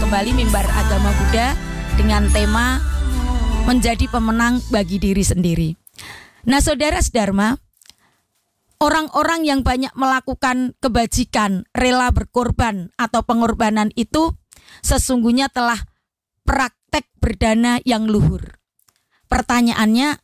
kembali Mimbar Agama Buddha dengan tema menjadi pemenang bagi diri sendiri. Nah, saudara sedharma, orang-orang yang banyak melakukan kebajikan, rela berkorban atau pengorbanan itu sesungguhnya telah praktek berdana yang luhur. Pertanyaannya,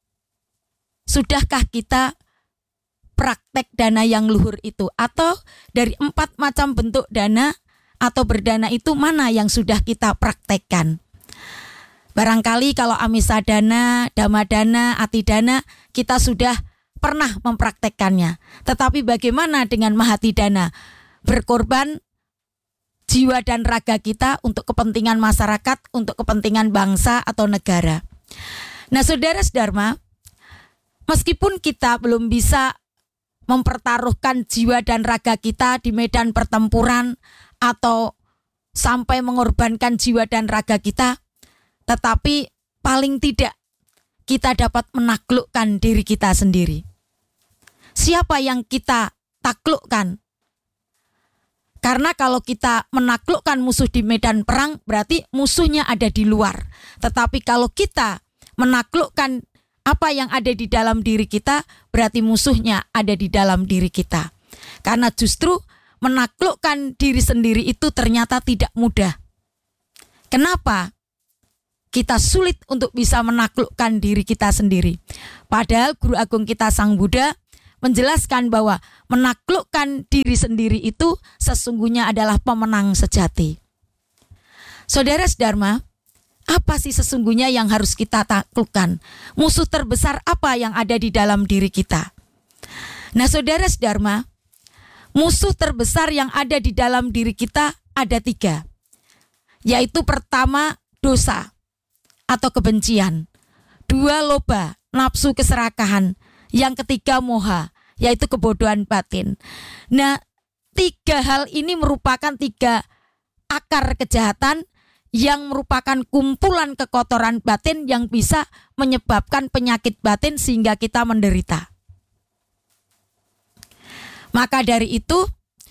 sudahkah kita praktek dana yang luhur itu? Atau dari 4 macam bentuk dana atau berdana itu mana yang sudah kita praktekkan? Barangkali kalau amisadana, damadana, atidana kita sudah pernah mempraktekkannya. Tetapi bagaimana dengan mahatidana? Berkorban jiwa dan raga kita untuk kepentingan masyarakat, untuk kepentingan bangsa atau negara. Nah, saudara sedharma, meskipun kita belum bisa mempertaruhkan jiwa dan raga kita di medan pertempuran atau sampai mengorbankan jiwa dan raga kita, tetapi paling tidak kita dapat menaklukkan diri kita sendiri. Siapa yang kita taklukkan? Karena kalau kita menaklukkan musuh di medan perang, berarti musuhnya ada di luar. Tetapi kalau kita menaklukkan apa yang ada di dalam diri kita, berarti musuhnya ada di dalam diri kita. Karena justru menaklukkan diri sendiri itu ternyata tidak mudah. Kenapa kita sulit untuk bisa menaklukkan diri kita sendiri? Padahal Guru Agung kita Sang Buddha menjelaskan bahwa menaklukkan diri sendiri itu sesungguhnya adalah pemenang sejati. Saudara sedharma, apa sih sesungguhnya yang harus kita taklukkan? Musuh terbesar apa yang ada di dalam diri kita? Nah, saudara sedharma, musuh terbesar yang ada di dalam diri kita ada 3. Yaitu pertama, dosa atau kebencian. 2, loba, nafsu keserakahan. Yang ketiga, moha, yaitu kebodohan batin. Nah, 3 hal ini merupakan 3 akar kejahatan yang merupakan kumpulan kekotoran batin yang bisa menyebabkan penyakit batin sehingga kita menderita. Maka dari itu,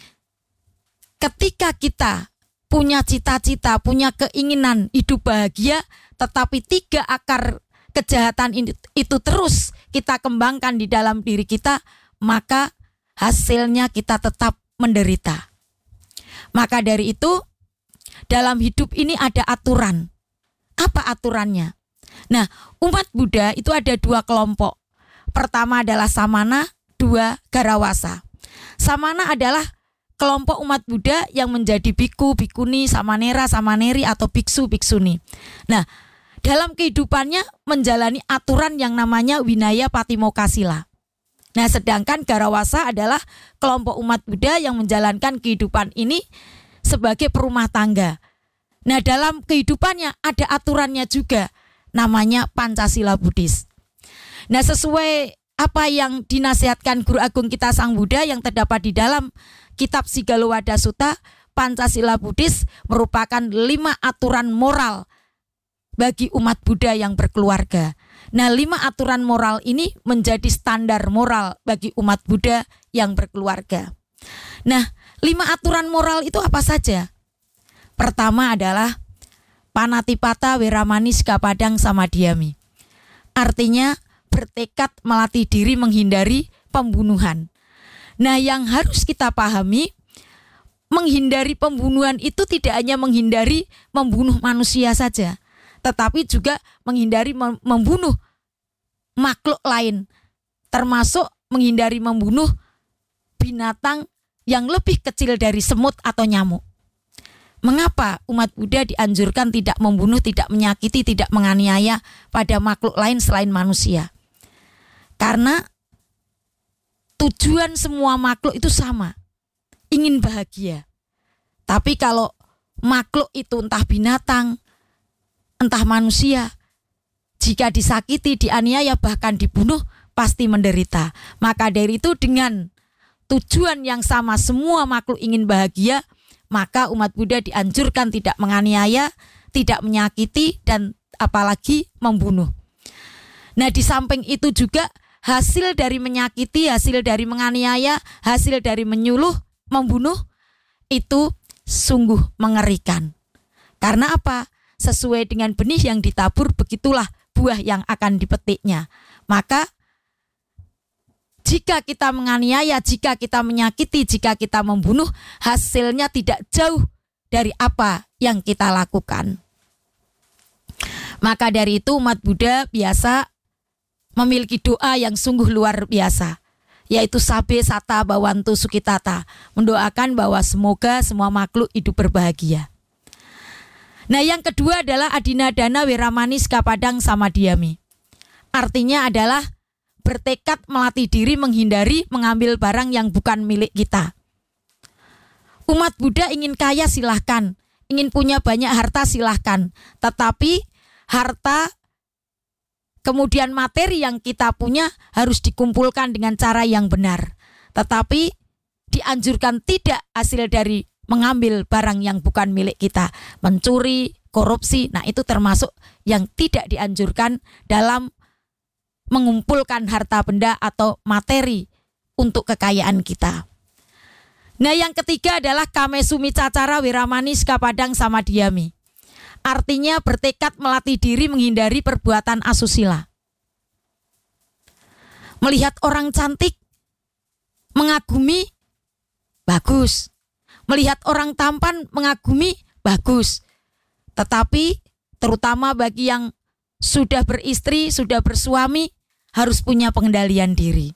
ketika kita punya cita-cita, punya keinginan hidup bahagia, tetapi 3 akar kejahatan itu terus kita kembangkan di dalam diri kita, maka hasilnya kita tetap menderita. Maka dari itu, dalam hidup ini ada aturan. Apa aturannya? Nah, umat Buddha itu ada 2 kelompok. Pertama adalah samana, 2 garawasa. Samana adalah kelompok umat Buddha yang menjadi biku, bikuni, samanera, samaneri atau biksu, biksuni. Nah, dalam kehidupannya menjalani aturan yang namanya winaya patimokasila. Nah, sedangkan garawasa adalah kelompok umat Buddha yang menjalankan kehidupan ini sebagai perumah tangga. Nah, dalam kehidupannya ada aturannya juga, namanya Pancasila Buddhis. Nah, sesuai apa yang dinasihatkan Guru Agung kita Sang Buddha yang terdapat di dalam kitab Sigalowada Sutta, Pancasila Buddhis merupakan 5 aturan moral bagi umat Buddha yang berkeluarga. Nah, 5 aturan moral ini menjadi standar moral bagi umat Buddha yang berkeluarga. Nah, 5 aturan moral itu apa saja? Pertama adalah panatipata, weramani, sikapadang, samadhyami. Artinya bertekad melatih diri menghindari pembunuhan. Nah, yang harus kita pahami, menghindari pembunuhan itu tidak hanya menghindari membunuh manusia saja, tetapi juga menghindari membunuh makhluk lain, termasuk menghindari membunuh binatang yang lebih kecil dari semut atau nyamuk. Mengapa umat Buddha dianjurkan tidak membunuh, tidak menyakiti, tidak menganiaya pada makhluk lain selain manusia? Karena tujuan semua makhluk itu sama, ingin bahagia. Tapi kalau makhluk itu entah binatang, entah manusia, jika disakiti, dianiaya, bahkan dibunuh, pasti menderita. Maka dari itu dengan tujuan yang sama, semua makhluk ingin bahagia, maka umat Buddha dianjurkan tidak menganiaya, tidak menyakiti, dan apalagi membunuh. Nah, di samping itu juga hasil dari menyakiti, hasil dari menganiaya, hasil dari menyuluh, membunuh, itu sungguh mengerikan. Karena apa? Sesuai dengan benih yang ditabur, begitulah buah yang akan dipetiknya. Maka jika kita menganiaya, jika kita menyakiti, jika kita membunuh, hasilnya tidak jauh dari apa yang kita lakukan. Maka dari itu umat Buddha biasa memiliki doa yang sungguh luar biasa, yaitu Sabe Sata Bhavantu Sukhitata, mendoakan bahwa semoga semua makhluk hidup berbahagia. Nah, yang kedua adalah Adinadana Weramani Sikapadang Samadhyami. Artinya adalah bertekad melatih diri menghindari mengambil barang yang bukan milik kita. Umat Buddha ingin kaya silahkan, ingin punya banyak harta silahkan, tetapi harta kemudian materi yang kita punya harus dikumpulkan dengan cara yang benar. Tetapi dianjurkan tidak hasil dari mengambil barang yang bukan milik kita, mencuri, korupsi. Nah, itu termasuk yang tidak dianjurkan dalam mengumpulkan harta benda atau materi untuk kekayaan kita. Nah, yang ketiga adalah Kamesumi Cacara Wiramani Sikapadang Samadhyami. Artinya bertekad melatih diri menghindari perbuatan asusila. Melihat orang cantik, mengagumi, bagus. Melihat orang tampan, mengagumi, bagus. Tetapi terutama bagi yang sudah beristri, sudah bersuami, harus punya pengendalian diri.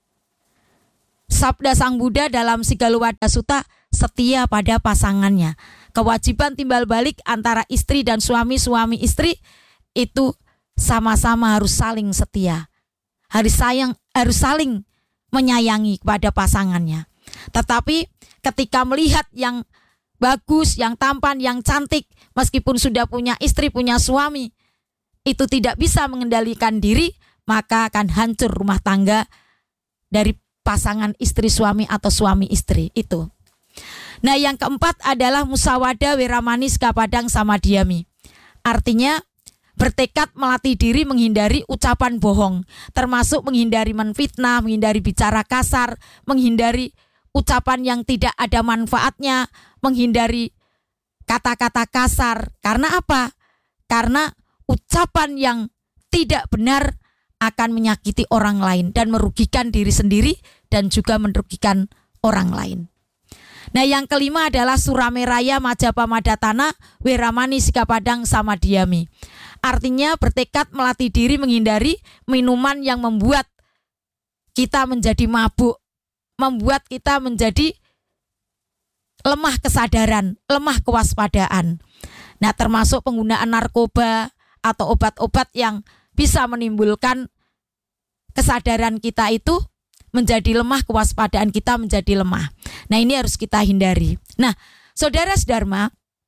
Sabda Sang Buddha dalam Sigaluwada Sutta, setia pada pasangannya. Kewajiban timbal balik antara istri dan suami, suami istri itu sama-sama harus saling setia. Harus saling menyayangi kepada pasangannya. Tetapi ketika melihat yang bagus, yang tampan, yang cantik, meskipun sudah punya istri, punya suami, itu tidak bisa mengendalikan diri, maka akan hancur rumah tangga dari pasangan istri suami atau suami istri itu. Nah, yang keempat adalah Musawada Weramani Sikapadang Samadhyami. Artinya bertekad melatih diri menghindari ucapan bohong, termasuk menghindari menfitnah, menghindari bicara kasar, menghindari ucapan yang tidak ada manfaatnya, menghindari kata-kata kasar. Karena apa? Karena ucapan yang tidak benar akan menyakiti orang lain dan merugikan diri sendiri dan juga merugikan orang lain. Nah, yang kelima adalah Surameraya Majapamadhatana Weramani Sikapadang Samadhyami. Artinya bertekad melatih diri menghindari minuman yang membuat kita menjadi mabuk, membuat kita menjadi lemah kesadaran, lemah kewaspadaan. Nah, termasuk penggunaan narkoba atau obat-obat yang bisa menimbulkan kesadaran kita itu menjadi lemah, kewaspadaan kita menjadi lemah. Nah, ini harus kita hindari. Nah, saudara Dharma,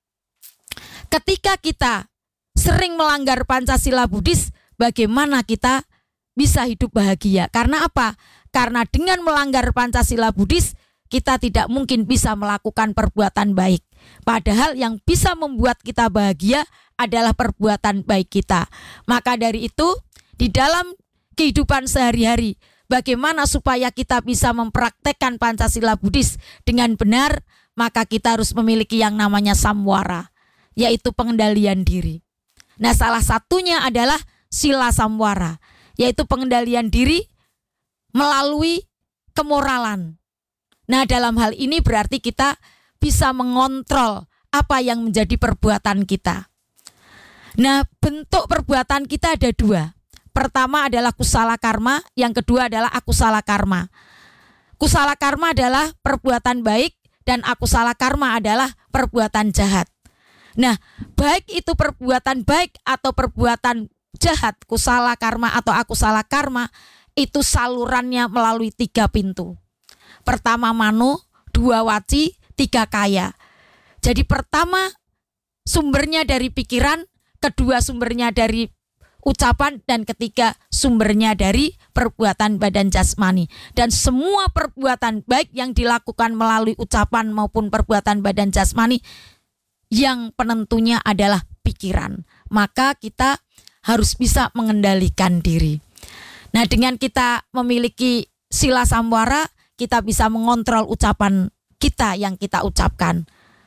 ketika kita sering melanggar Pancasila Buddhis, bagaimana kita bisa hidup bahagia? Karena apa? Karena dengan melanggar Pancasila Buddhis, kita tidak mungkin bisa melakukan perbuatan baik. Padahal yang bisa membuat kita bahagia adalah perbuatan baik kita. Maka dari itu, di dalam kehidupan sehari-hari, bagaimana supaya kita bisa mempraktekkan Pancasila Buddhis dengan benar, maka kita harus memiliki yang namanya samwara, yaitu pengendalian diri. Nah, salah satunya adalah sila samwara, yaitu pengendalian diri melalui kemoralan. Nah, dalam hal ini berarti kita bisa mengontrol apa yang menjadi perbuatan kita. Nah, bentuk perbuatan kita ada dua. Pertama adalah kusala karma, yang kedua adalah akusala karma. Kusala karma adalah perbuatan baik dan akusala karma adalah perbuatan jahat. Nah, baik itu perbuatan baik atau perbuatan jahat, kusala karma atau akusala karma, itu salurannya melalui 3 pintu. Pertama mano, 2 waci, 3 kaya. Jadi pertama sumbernya dari pikiran, kedua sumbernya dari ucapan, dan ketiga sumbernya dari perbuatan badan jasmani. Dan semua perbuatan baik yang dilakukan melalui ucapan maupun perbuatan badan jasmani, yang penentunya adalah pikiran. Maka kita harus bisa mengendalikan diri. Nah, dengan kita memiliki sila samwara, kita bisa mengontrol ucapan kita yang kita ucapkan.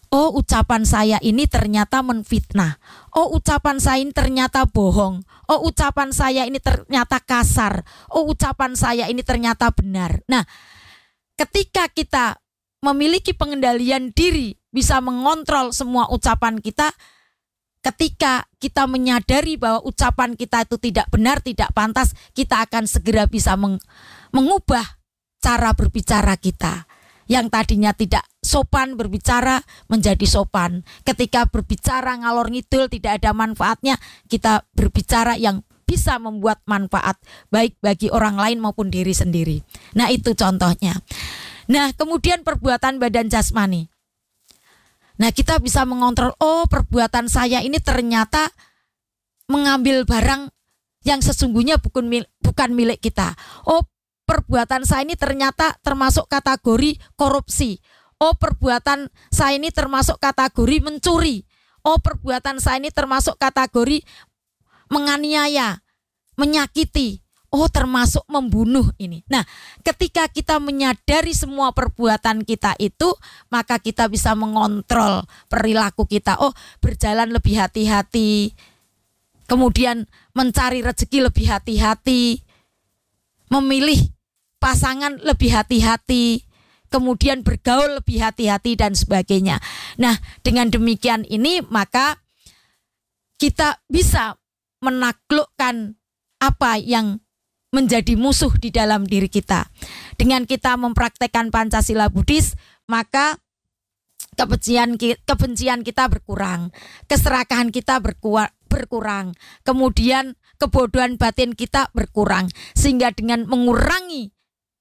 oh ucapan saya ini ternyata menfitnah, oh ucapan saya ini ternyata bohong, oh ucapan saya ini ternyata kasar, oh ucapan saya ini ternyata benar. Nah, ketika kita memiliki pengendalian diri, bisa mengontrol semua ucapan kita, ketika kita menyadari bahwa ucapan kita itu tidak benar, tidak pantas, kita akan segera bisa mengubah cara berbicara kita. Yang tadinya tidak sopan berbicara menjadi sopan. Ketika berbicara ngalor ngidul tidak ada manfaatnya, kita berbicara yang bisa membuat manfaat baik bagi orang lain maupun diri sendiri. Nah, itu contohnya. Nah, kemudian perbuatan badan jasmani. Nah, kita bisa mengontrol, oh perbuatan saya ini ternyata mengambil barang yang sesungguhnya bukan milik kita. Oh, perbuatan saya ini ternyata termasuk kategori korupsi. Oh, perbuatan saya ini termasuk kategori mencuri. Oh, perbuatan saya ini termasuk kategori menganiaya, menyakiti. Oh, termasuk membunuh ini. Nah, ketika kita menyadari semua perbuatan kita itu, maka kita bisa mengontrol perilaku kita. Oh, berjalan lebih hati-hati. Kemudian mencari rezeki lebih hati-hati. Memilih pasangan lebih hati-hati. Kemudian bergaul lebih hati-hati dan sebagainya. Nah, dengan demikian ini maka kita bisa menaklukkan apa yang menjadi musuh di dalam diri kita. Dengan kita mempraktekkan Pancasila Buddhis, maka kebencian kita berkurang, keserakahan kita berkurang, kemudian kebodohan batin kita berkurang, sehingga dengan mengurangi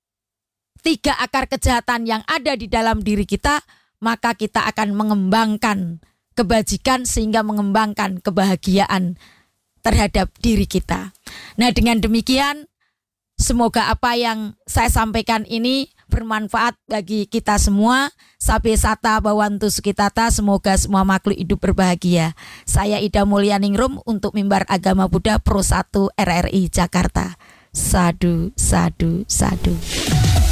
3 akar kejahatan yang ada di dalam diri kita, maka kita akan mengembangkan kebajikan sehingga mengembangkan kebahagiaan terhadap diri kita. Nah, dengan demikian semoga apa yang saya sampaikan ini bermanfaat bagi kita semua. Sabe sata bawantu sukitata, semoga semua makhluk hidup berbahagia. Saya Ida Mulyaningrum untuk Mimbar Agama Buddha Pro 1 RRI Jakarta. Sadu, sadu, sadu.